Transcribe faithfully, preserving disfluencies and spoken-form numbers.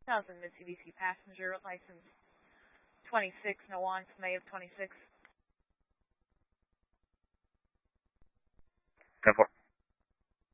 thousand Mitsubishi passenger, license twenty-six, Nuance, May of twenty-six. ten four.